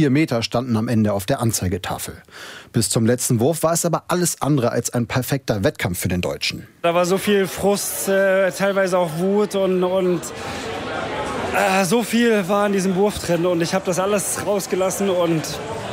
4 Meter standen am Ende auf der Anzeigetafel. Bis zum letzten Wurf war es aber alles andere als ein perfekter Wettkampf für den Deutschen. Da war so viel Frust, teilweise auch Wut und so viel war in diesem Wurf drin. Und ich habe das alles rausgelassen und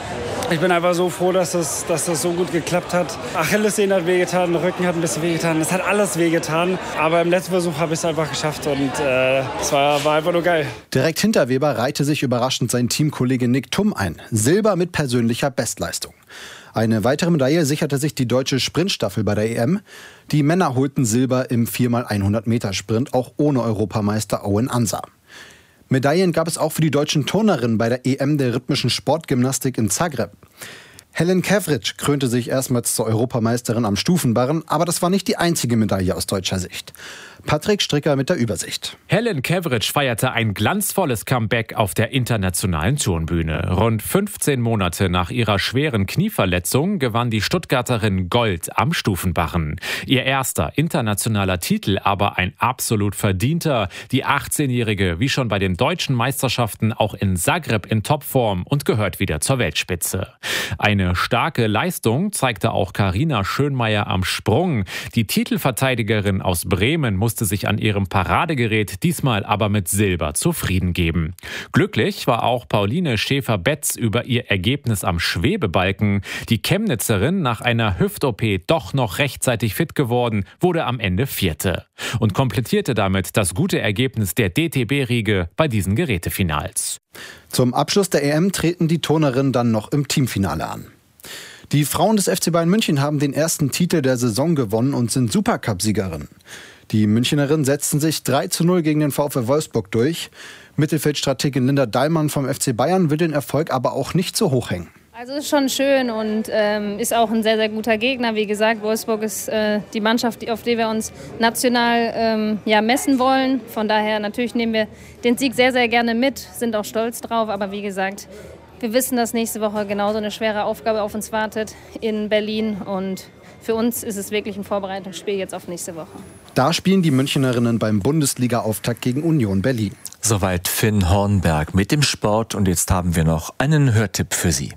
ich bin einfach so froh, dass das so gut geklappt hat. Achillessehnen hat wehgetan, Rücken hat ein bisschen wehgetan. Es hat alles wehgetan. Aber im letzten Versuch habe ich es einfach geschafft und es war einfach nur geil. Direkt hinter Weber reihte sich überraschend sein Teamkollege Nick Thum ein. Silber mit persönlicher Bestleistung. Eine weitere Medaille sicherte sich die deutsche Sprintstaffel bei der EM. Die Männer holten Silber im 4x100-Meter-Sprint, auch ohne Europameister Owen Ansa. Medaillen gab es auch für die deutschen Turnerinnen bei der EM der rhythmischen Sportgymnastik in Zagreb. Helen Kevric krönte sich erstmals zur Europameisterin am Stufenbarren, aber das war nicht die einzige Medaille aus deutscher Sicht. Patrick Stricker mit der Übersicht. Helen Kevric feierte ein glanzvolles Comeback auf der internationalen Turnbühne. Rund 15 Monate nach ihrer schweren Knieverletzung gewann die Stuttgarterin Gold am Stufenbarren. Ihr erster internationaler Titel, aber ein absolut verdienter. Die 18-Jährige, wie schon bei den deutschen Meisterschaften, auch in Zagreb in Topform und gehört wieder zur Weltspitze. Eine starke Leistung zeigte auch Carina Schönmeier am Sprung. Die Titelverteidigerin aus Bremen musste sich an ihrem Paradegerät diesmal aber mit Silber zufrieden geben. Glücklich war auch Pauline Schäfer-Betz über ihr Ergebnis am Schwebebalken. Die Chemnitzerin, nach einer Hüft-OP doch noch rechtzeitig fit geworden, wurde am Ende Vierte und komplettierte damit das gute Ergebnis der DTB-Riege bei diesen Gerätefinals. Zum Abschluss der EM treten die Turnerinnen dann noch im Teamfinale an. Die Frauen des FC Bayern München haben den ersten Titel der Saison gewonnen und sind Supercup-Siegerinnen. Die Münchnerinnen setzten sich 3:0 gegen den VfL Wolfsburg durch. Mittelfeldstrategin Linda Dahlmann vom FC Bayern will den Erfolg aber auch nicht so hoch hängen. Also ist schon schön und ist auch ein sehr, sehr guter Gegner. Wie gesagt, Wolfsburg ist die Mannschaft, auf die wir uns national messen wollen. Von daher natürlich nehmen wir den Sieg sehr, sehr gerne mit, sind auch stolz drauf. Aber wie gesagt, wir wissen, dass nächste Woche genauso eine schwere Aufgabe auf uns wartet in Berlin. Und für uns ist es wirklich ein Vorbereitungsspiel jetzt auf nächste Woche. Da spielen die Münchnerinnen beim Bundesliga-Auftakt gegen Union Berlin. Soweit Finn Hornberg mit dem Sport. Und jetzt haben wir noch einen Hörtipp für Sie.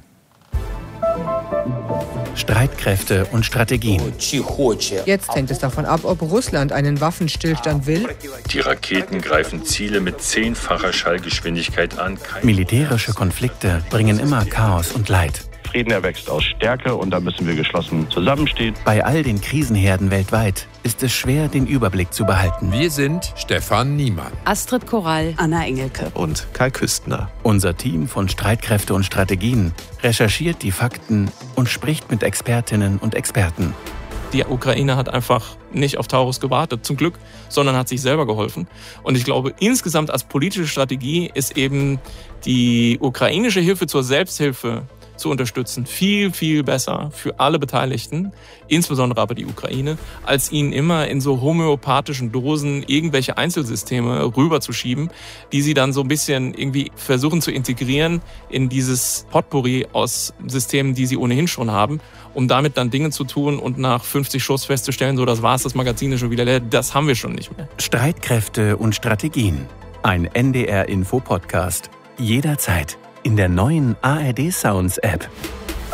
Streitkräfte und Strategien. Jetzt hängt es davon ab, ob Russland einen Waffenstillstand will. Die Raketen greifen Ziele mit 10-facher Schallgeschwindigkeit an. Militärische Konflikte bringen immer Chaos und Leid. Frieden erwächst aus Stärke und da müssen wir geschlossen zusammenstehen. Bei all den Krisenherden weltweit ist es schwer, den Überblick zu behalten. Wir sind Stefan Niemann, Astrid Korall, Anna Engelke und Kai Küstner. Unser Team von Streitkräfte und Strategien recherchiert die Fakten und spricht mit Expertinnen und Experten. Die Ukraine hat einfach nicht auf Taurus gewartet, zum Glück, sondern hat sich selber geholfen. Und ich glaube, insgesamt als politische Strategie ist eben die ukrainische Hilfe zur Selbsthilfe zu unterstützen, viel, viel besser für alle Beteiligten, insbesondere aber die Ukraine, als ihnen immer in so homöopathischen Dosen irgendwelche Einzelsysteme rüberzuschieben, die sie dann so ein bisschen irgendwie versuchen zu integrieren in dieses Potpourri aus Systemen, die sie ohnehin schon haben, um damit dann Dinge zu tun und nach 50 Schuss festzustellen, so das war's, das Magazin ist schon wieder leer, das haben wir schon nicht mehr. Streitkräfte und Strategien. Ein NDR-Info-Podcast. Jederzeit. In der neuen ARD Sounds App.